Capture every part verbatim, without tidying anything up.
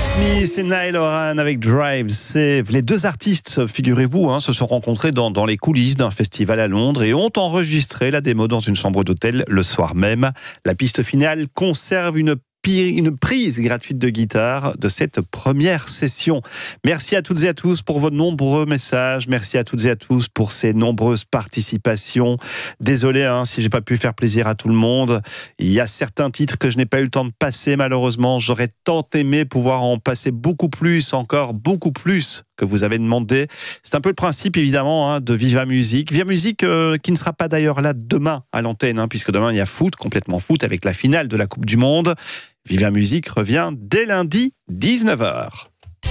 Smith et Niall Horan avec Drive Save. Les deux artistes, figurez-vous, hein, se sont rencontrés dans, dans les coulisses d'un festival à Londres et ont enregistré la démo dans une chambre d'hôtel le soir même. La piste finale conserve une une prise gratuite de guitare de cette première session. Merci à toutes et à tous pour vos nombreux messages. Merci à toutes et à tous pour ces nombreuses participations. Désolé hein, si j'ai pas pu faire plaisir à tout le monde. Il y a certains titres que je n'ai pas eu le temps de passer malheureusement. J'aurais tant aimé pouvoir en passer beaucoup plus, encore beaucoup plus que vous avez demandé. C'est un peu le principe évidemment hein, de Viva Musique. Viva Musique euh, qui ne sera pas d'ailleurs là demain à l'antenne, hein, puisque demain il y a foot, complètement foot avec la finale de la Coupe du Monde. Viva Musique revient dès lundi dix-neuf heures.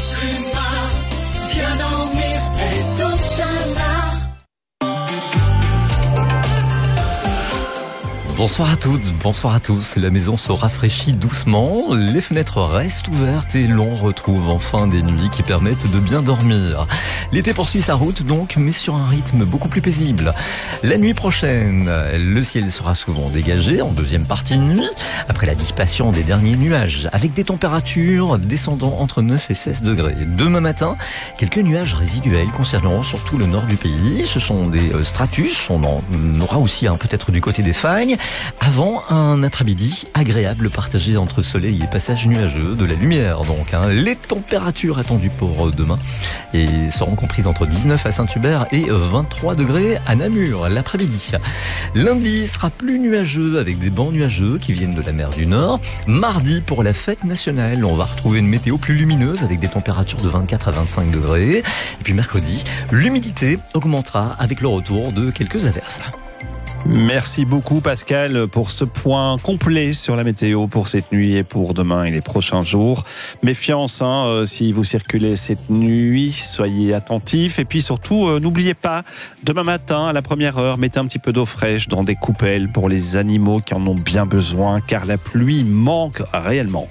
Bonsoir à toutes, bonsoir à tous. La maison se rafraîchit doucement, les fenêtres restent ouvertes et l'on retrouve enfin des nuits qui permettent de bien dormir. L'été poursuit sa route donc, mais sur un rythme beaucoup plus paisible. La nuit prochaine, le ciel sera souvent dégagé en deuxième partie de nuit, après la dissipation des derniers nuages, avec des températures descendant entre neuf et seize degrés. Demain matin, quelques nuages résiduels concernant surtout le nord du pays. Ce sont des stratus, on en aura aussi un peut-être du côté des Fagnes, avant un après-midi agréable partagé entre soleil et passage nuageux, de la lumière donc. Hein. Les températures attendues pour demain et seront comprises entre dix-neuf à Saint-Hubert et vingt-trois degrés à Namur l'après-midi. Lundi sera plus nuageux avec des bancs nuageux qui viennent de la mer du Nord. Mardi, pour la fête nationale, on va retrouver une météo plus lumineuse avec des températures de vingt-quatre à vingt-cinq degrés. Et puis mercredi, l'humidité augmentera avec le retour de quelques averses. Merci beaucoup Pascal pour ce point complet sur la météo pour cette nuit et pour demain et les prochains jours. Méfiance hein, euh, si vous circulez cette nuit, soyez attentifs et puis surtout euh, n'oubliez pas, demain matin à la première heure, mettez un petit peu d'eau fraîche dans des coupelles pour les animaux qui en ont bien besoin car la pluie manque réellement.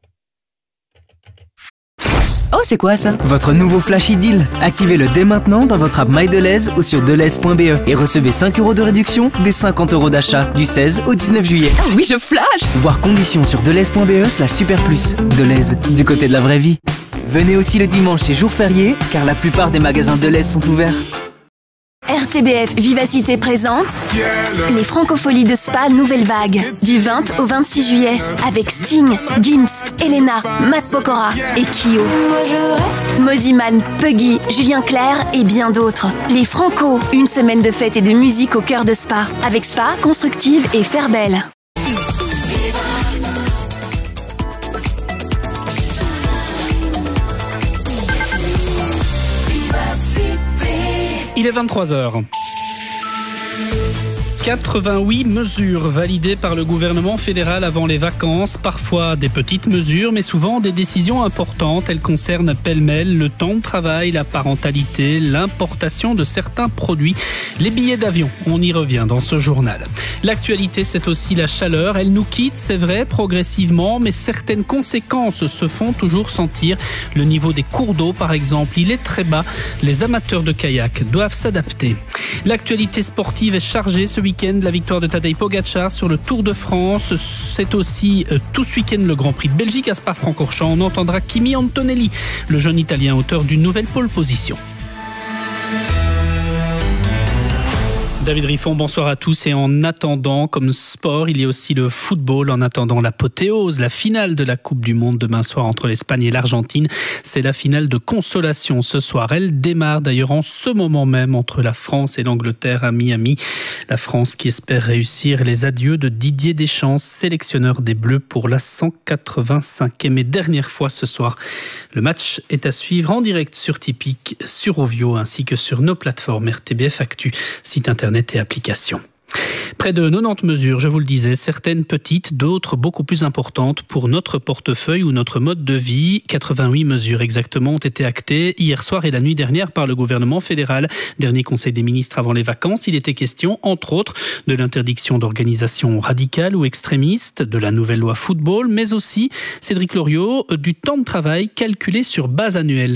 Oh, c'est quoi ça? Votre nouveau Flashy Deal. Activez-le dès maintenant dans votre app MyDeleuze ou sur deleuze point b e et recevez cinq euros de réduction dès cinquante euros d'achat du seize au dix-neuf juillet. Oh oui, je flash! Voir conditions sur deleuze point b e slash super plus. Deleuze, du côté de la vraie vie. Venez aussi le dimanche et jour férié, car la plupart des magasins Deleuze sont ouverts. R T B F Vivacité présente les Francopholies de Spa Nouvelle Vague du vingt au vingt-six juillet avec Sting, Gims, Elena, Matt Pokora et Kyo. Moziman, Puggy, Julien Clerc et bien d'autres. Les Franco, une semaine de fête et de musique au cœur de Spa avec Spa, Constructive et Fairbelle. Il est vingt-trois heures. quatre-vingt-huit mesures validées par le gouvernement fédéral avant les vacances, parfois des petites mesures, mais souvent des décisions importantes. Elles concernent pêle-mêle le temps de travail, la parentalité, l'importation de certains produits, les billets d'avion. On y revient dans ce journal. L'actualité, c'est aussi la chaleur. Elle nous quitte, c'est vrai, progressivement, mais certaines conséquences se font toujours sentir. Le niveau des cours d'eau, par exemple, il est très bas. Les amateurs de kayak doivent s'adapter. L'actualité sportive est chargée ce week-end. La victoire de Tadej Pogačar sur le Tour de France. C'est aussi euh, tout ce week-end le Grand Prix de Belgique à Spa-Francorchamps. On entendra Kimi Antonelli, le jeune Italien auteur d'une nouvelle pole position. David Riffon, bonsoir à tous. Et en attendant, comme sport, il y a aussi le football. En attendant l'apothéose, la finale de la Coupe du Monde demain soir entre l'Espagne et l'Argentine. C'est la finale de consolation ce soir. Elle démarre d'ailleurs en ce moment même entre la France et l'Angleterre à Miami. La France qui espère réussir les adieux de Didier Deschamps, sélectionneur des Bleus pour la cent quatre-vingt-cinquième et dernière fois ce soir. Le match est à suivre en direct sur Tipeee, sur Ovio ainsi que sur nos plateformes R T B F Actu, site internet et applications. Près de quatre-vingt-dix mesures, je vous le disais, certaines petites, d'autres beaucoup plus importantes pour notre portefeuille ou notre mode de vie. quatre-vingt-huit mesures exactement ont été actées hier soir et la nuit dernière par le gouvernement fédéral. Dernier conseil des ministres avant les vacances, il était question, entre autres, de l'interdiction d'organisations radicales ou extrémistes, de la nouvelle loi football, mais aussi, Cédric Loriot, du temps de travail calculé sur base annuelle.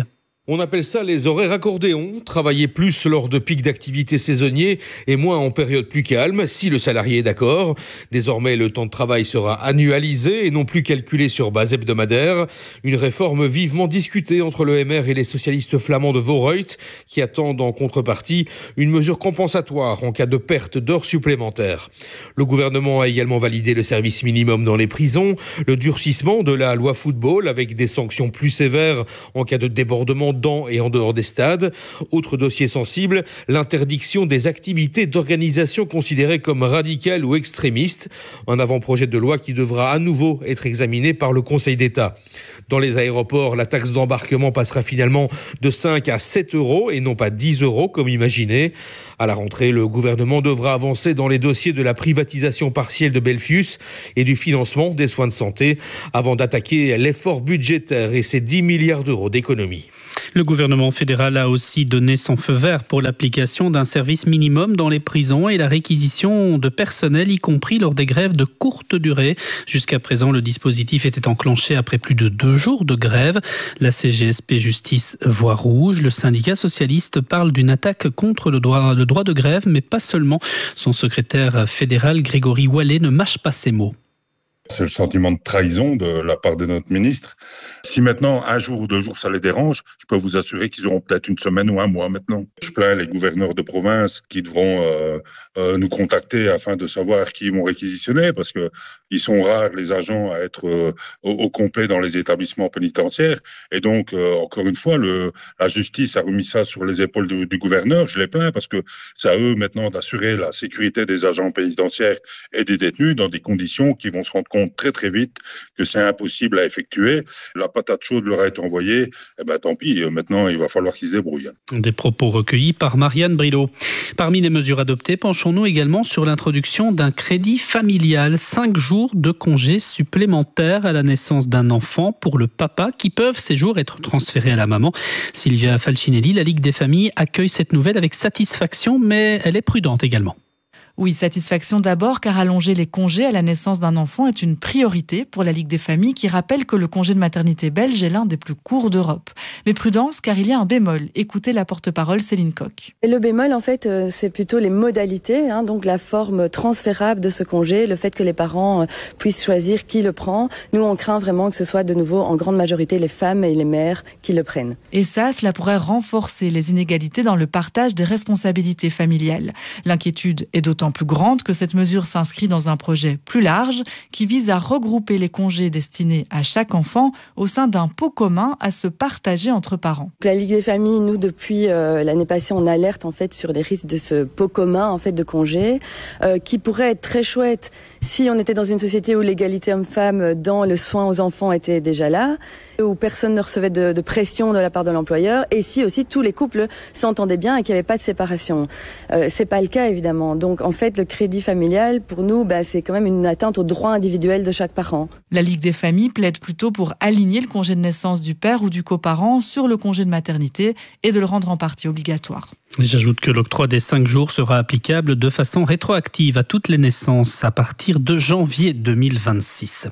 On appelle ça les horaires accordéons, travailler plus lors de pics d'activité saisonniers et moins en période plus calme, si le salarié est d'accord. Désormais, le temps de travail sera annualisé et non plus calculé sur base hebdomadaire. Une réforme vivement discutée entre le M R et les socialistes flamands de Voorhout, qui attendent en contrepartie une mesure compensatoire en cas de perte d'heures supplémentaires. Le gouvernement a également validé le service minimum dans les prisons, le durcissement de la loi football avec des sanctions plus sévères en cas de débordement dans et en dehors des stades. Autre dossier sensible, l'interdiction des activités d'organisation considérées comme radicales ou extrémistes. Un avant-projet de loi qui devra à nouveau être examiné par le Conseil d'État. Dans les aéroports, la taxe d'embarquement passera finalement de cinq à sept euros et non pas dix euros comme imaginé. À la rentrée, le gouvernement devra avancer dans les dossiers de la privatisation partielle de Belfius et du financement des soins de santé avant d'attaquer l'effort budgétaire et ses dix milliards d'euros d'économies. Le gouvernement fédéral a aussi donné son feu vert pour l'application d'un service minimum dans les prisons et la réquisition de personnel, y compris lors des grèves de courte durée. Jusqu'à présent, le dispositif était enclenché après plus de deux jours de grève. La C G S P Justice voit rouge. Le syndicat socialiste parle d'une attaque contre le droit, le droit de grève, mais pas seulement. Son secrétaire fédéral, Grégory Wallet, ne mâche pas ses mots. C'est le sentiment de trahison de la part de notre ministre. Si maintenant, un jour ou deux jours, ça les dérange, je peux vous assurer qu'ils auront peut-être une semaine ou un mois maintenant. Je plains les gouverneurs de province qui devront euh, euh, nous contacter afin de savoir qui ils vont réquisitionner, parce que ils sont rares, les agents, à être euh, au, au complet dans les établissements pénitentiaires. Et donc, euh, encore une fois, le, la justice a remis ça sur les épaules du, du gouverneur. Je les plains parce que c'est à eux maintenant d'assurer la sécurité des agents pénitentiaires et des détenus dans des conditions qui vont se rendre compte très très vite que c'est impossible à effectuer. La patate chaude leur a été envoyée, eh ben tant pis, maintenant il va falloir qu'ils se débrouillent. Des propos recueillis par Marianne Brilot. Parmi les mesures adoptées, penchons-nous également sur l'introduction d'un crédit familial. Cinq jours de congés supplémentaires à la naissance d'un enfant pour le papa qui peuvent ces jours être transférés à la maman. Sylvia Falcinelli, la Ligue des familles, accueille cette nouvelle avec satisfaction, mais elle est prudente également. Oui, satisfaction d'abord, car allonger les congés à la naissance d'un enfant est une priorité pour la Ligue des familles, qui rappelle que le congé de maternité belge est l'un des plus courts d'Europe. Mais prudence, car il y a un bémol. Écoutez la porte-parole Céline Coq. Et le bémol, en fait, c'est plutôt les modalités, hein, donc la forme transférable de ce congé, le fait que les parents puissent choisir qui le prend. Nous, on craint vraiment que ce soit de nouveau en grande majorité les femmes et les mères qui le prennent. Et ça, cela pourrait renforcer les inégalités dans le partage des responsabilités familiales. L'inquiétude est d'autant plus grande que cette mesure s'inscrit dans un projet plus large qui vise à regrouper les congés destinés à chaque enfant au sein d'un pot commun à se partager entre parents. La Ligue des familles, nous, depuis euh, l'année passée, on alerte en fait sur les risques de ce pot commun en fait de congés euh, qui pourrait être très chouette si on était dans une société où l'égalité homme-femme dans le soin aux enfants était déjà là, où personne ne recevait de, de pression de la part de l'employeur, et si aussi tous les couples s'entendaient bien et qu'il n'y avait pas de séparation. Euh, c'est pas le cas évidemment. Donc en fait, le crédit familial pour nous, bah, c'est quand même une atteinte au droit individuel de chaque parent. La Ligue des familles plaide plutôt pour aligner le congé de naissance du père ou du coparent sur le congé de maternité et de le rendre en partie obligatoire. J'ajoute que l'octroi des cinq jours sera applicable de façon rétroactive à toutes les naissances à partir de janvier deux mille vingt-six.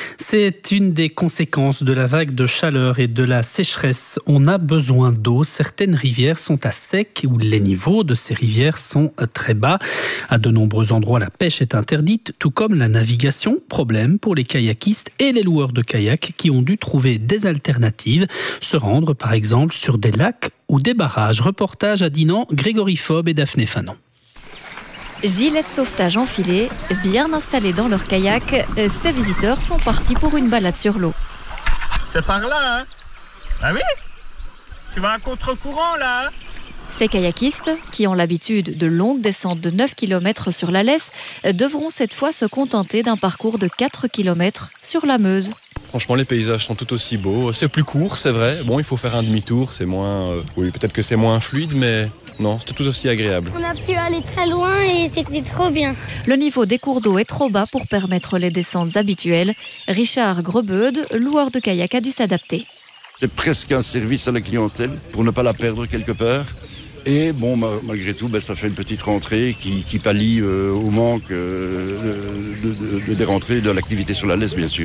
C'est une des conséquences de la vague de chaleur et de la sécheresse. On a besoin d'eau. Certaines rivières sont à sec ou les niveaux de ces rivières sont très bas. À de nombreux endroits, la pêche est interdite, tout comme la navigation. Problème pour les kayakistes et les loueurs de kayak qui ont dû trouver des alternatives. Se rendre par exemple sur des lacs ou des barrages. Reportage à Dinan, Grégory Fob et Daphné Fanon. Gilet de sauvetage enfilée, bien installés dans leur kayak, ces visiteurs sont partis pour une balade sur l'eau. C'est par là, hein? Ah oui? Tu vas à contre-courant, là, hein? Ces kayakistes, qui ont l'habitude de longues descentes de neuf kilomètres sur la Lesse, devront cette fois se contenter d'un parcours de quatre kilomètres sur la Meuse. Franchement, les paysages sont tout aussi beaux. C'est plus court, c'est vrai. Bon, il faut faire un demi-tour, c'est moins... Euh, oui, peut-être que c'est moins fluide, mais non, c'était tout aussi agréable. On a pu aller très loin et c'était trop bien. Le niveau des cours d'eau est trop bas pour permettre les descentes habituelles. Richard Grebeude, loueur de kayak, a dû s'adapter. C'est presque un service à la clientèle pour ne pas la perdre quelque part. Et bon, malgré tout, ben, ça fait une petite rentrée qui, qui pallie euh, au manque euh, de, de, de, des rentrées de l'activité sur la Lesse, bien sûr.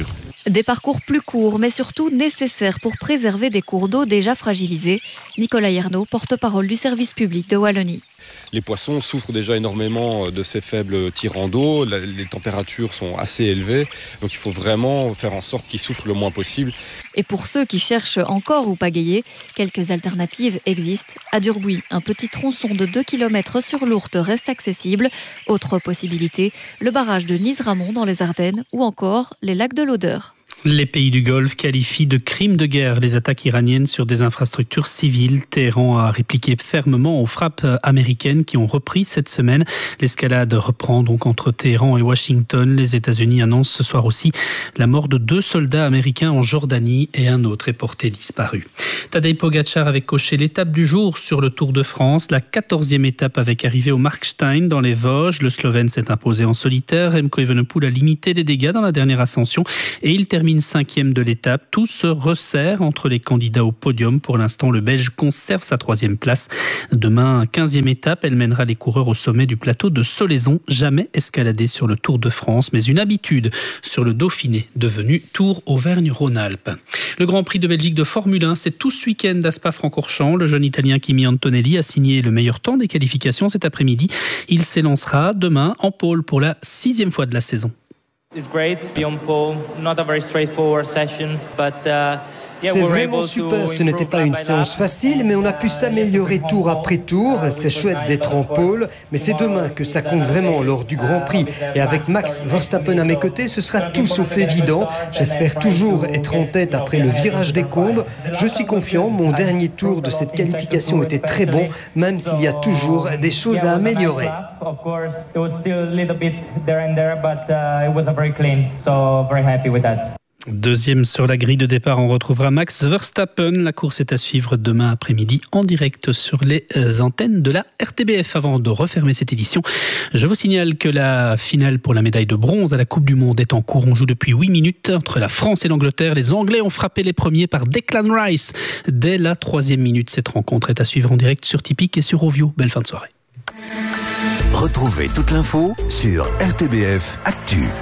Des parcours plus courts, mais surtout nécessaires pour préserver des cours d'eau déjà fragilisés. Nicolas Yernaud, porte-parole du service public de Wallonie. Les poissons souffrent déjà énormément de ces faibles tirants d'eau. Les températures sont assez élevées, donc il faut vraiment faire en sorte qu'ils souffrent le moins possible. Et pour ceux qui cherchent encore où pagayer, quelques alternatives existent. À Durbuy, un petit tronçon de deux kilomètres sur l'Ourthe reste accessible. Autre possibilité, le barrage de Nice-Ramon dans les Ardennes ou encore les lacs de l'Odeur. Les pays du Golfe qualifient de crimes de guerre les attaques iraniennes sur des infrastructures civiles. Téhéran a répliqué fermement aux frappes américaines qui ont repris cette semaine. L'escalade reprend donc entre Téhéran et Washington. Les États-Unis annoncent ce soir aussi la mort de deux soldats américains en Jordanie et un autre est porté disparu. Tadej Pogačar avait coché l'étape du jour sur le Tour de France. La quatorzième étape avec arrivée au Markstein dans les Vosges. Le Slovène s'est imposé en solitaire. Remco Evenepoel a limité les dégâts dans la dernière ascension et il termine cinquième de l'étape. Tout se resserre entre les candidats au podium. Pour l'instant, le Belge conserve sa troisième place. Demain, quinzième étape, elle mènera les coureurs au sommet du plateau de Solaizon, jamais escaladé sur le Tour de France, mais une habitude sur le Dauphiné, devenu Tour Auvergne-Rhône-Alpes. Le Grand Prix de Belgique de Formule un, c'est tout ce week-end à Spa-Francorchamps. Le jeune Italien Kimi Antonelli a signé le meilleur temps des qualifications cet après-midi. Il s'élancera demain en pole pour la sixième fois de la saison. It's great, be on pole, not a very straightforward session, but uh, C'est vraiment super, ce n'était pas une séance facile, mais on a pu s'améliorer tour après tour. C'est chouette d'être en pole, mais c'est demain que ça compte vraiment lors du Grand Prix. Et avec Max Verstappen à mes côtés, ce sera tout sauf évident. J'espère toujours être en tête après le virage des Combes. Je suis confiant, mon dernier tour de cette qualification était très bon, même s'il y a toujours des choses à améliorer. Deuxième sur la grille de départ, on retrouvera Max Verstappen. La course est à suivre demain après-midi en direct sur les antennes de la R T B F. Avant de refermer cette édition, je vous signale que la finale pour la médaille de bronze à la Coupe du Monde est en cours. On joue depuis huit minutes entre la France et l'Angleterre. Les Anglais ont frappé les premiers par Declan Rice dès la troisième minute. Cette rencontre est à suivre en direct sur Tipeee et sur Ovio. Belle fin de soirée. Retrouvez toute l'info sur R T B F Actu.